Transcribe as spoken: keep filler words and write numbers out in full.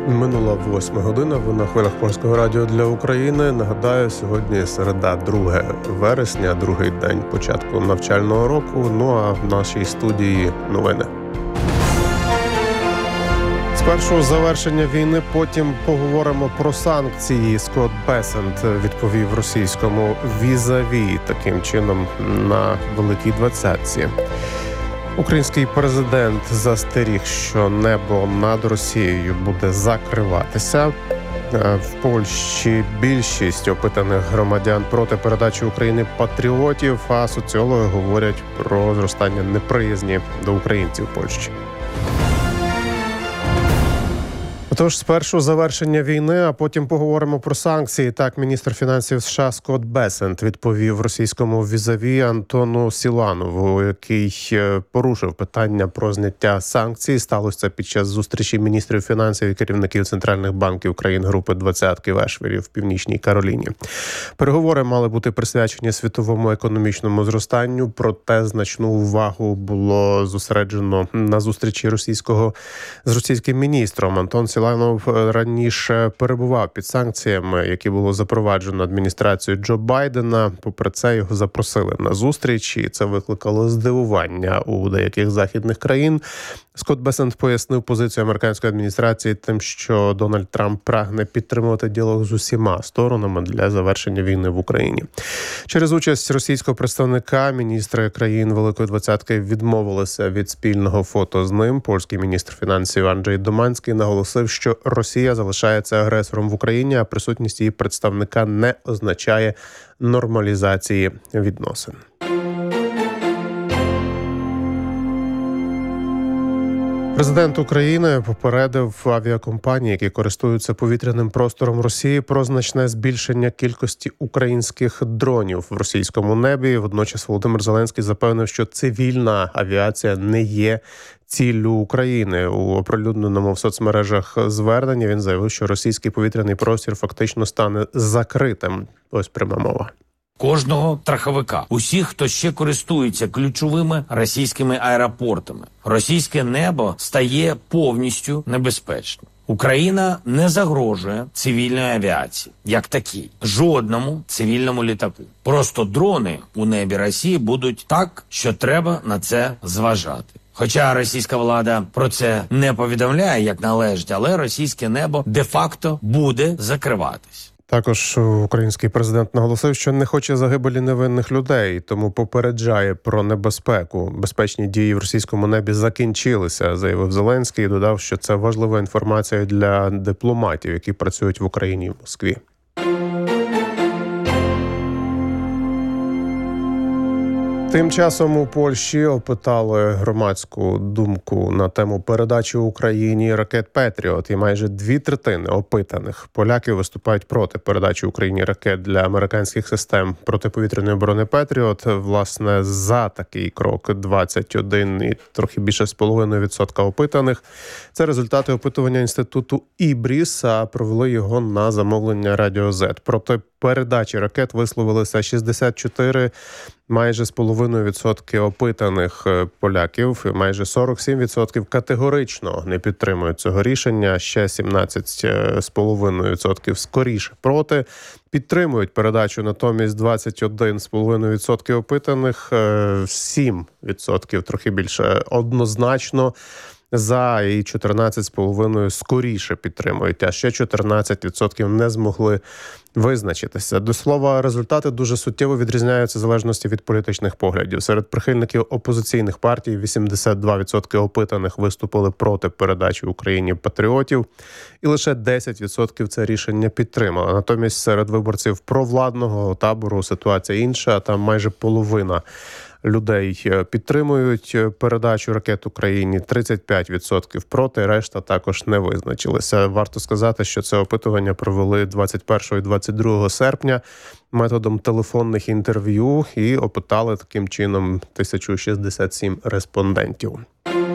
Минула восьма година, ви на хвилях Польського радіо для України. Нагадаю, сьогодні середа, друге вересня, другий день початку навчального року. Ну а в нашій студії новини. Спершу завершення війни, потім поговоримо про санкції. Скотт Бесент відповів російському візаві таким чином на Великій Двадцятці. Український президент застеріг, що небо над Росією буде закриватися. В Польщі більшість опитаних громадян проти передачі Україні патріотів, а соціологи говорять про зростання неприязні до українців в Польщі. Отож, спершу завершення війни, а потім поговоримо про санкції. Так, міністр фінансів США Скотт Бесент відповів російському візаві Антону Сіланову, який порушив питання про зняття санкцій. Сталося це під час зустрічі міністрів фінансів і керівників центральних банків країн групи двадцятки в Ешвілі в Північній Кароліні. Переговори мали бути присвячені світовому економічному зростанню, проте значну увагу було зосереджено на зустрічі російського з російським міністром. Антон Сіланов раніше перебував під санкціями, які було запроваджено адміністрацією Джо Байдена. Попри це, його запросили на зустріч, і це викликало здивування у деяких західних країн. Скотт Бесент пояснив позицію американської адміністрації тим, що Дональд Трамп прагне підтримувати діалог з усіма сторонами для завершення війни в Україні. Через участь російського представника міністри країн Великої Двадцятки відмовилися від спільного фото з ним. Польський міністр фінансів Анджей Доманський наголосив, що Росія залишається агресором в Україні, а присутність її представника не означає нормалізації відносин. Президент України попередив авіакомпанії, які користуються повітряним простором Росії, про значне збільшення кількості українських дронів в російському небі. Водночас Володимир Зеленський запевнив, що цивільна авіація не є ціллю України. У оприлюдненому в соцмережах зверненні він заявив, що російський повітряний простір фактично стане закритим. Ось пряма мова. Кожного страховика, усіх, хто ще користується ключовими російськими аеропортами. Російське небо стає повністю небезпечним. Україна не загрожує цивільної авіації, як такій, жодному цивільному літаку. Просто дрони у небі Росії будуть так, що треба на це зважати. Хоча російська влада про це не повідомляє, як належить, але російське небо де-факто буде закриватись. Також український президент наголосив, що не хоче загибелі невинних людей, тому попереджає про небезпеку. Безпечні дії в російському небі закінчилися, заявив Зеленський і додав, що це важлива інформація для дипломатів, які працюють в Україні і в Москві. Тим часом у Польщі опитали громадську думку на тему передачі Україні ракет «Петріот». І майже дві третини опитаних поляків виступають проти передачі Україні ракет для американських систем протиповітряної оборони «Петріот». Власне, за такий крок двадцять один і трохи більше з половиною відсотка опитаних. Це результати опитування інституту Ібріс, а провели його на замовлення Радіо Зет. Проти передачі ракет висловилися шістдесят чотири майже з половиною відсотки опитаних поляків, майже сорок сім відсотків категорично не підтримують цього рішення, ще сімнадцять з половиною відсотків скоріше проти. Підтримують передачу натомість двадцять один з половиною відсотків опитаних, сім відсотків трохи більше однозначно за, і чотирнадцять з половиною скоріше підтримують, а ще чотирнадцять відсотків не змогли визначитися. До слова, результати дуже суттєво відрізняються в залежності від політичних поглядів. Серед прихильників опозиційних партій вісімдесят два відсотки опитаних виступили проти передачі Україні патріотів, і лише десять відсотків це рішення підтримали. Натомість серед виборців провладного табору ситуація інша, там майже половина людей підтримують передачу ракет Україні, тридцять п'ять відсотків проти, решта також не визначилися. Варто сказати, що це опитування провели двадцять першого і двадцять другого серпня методом телефонних інтерв'ю і опитали таким чином тисячу шістдесят сім респондентів.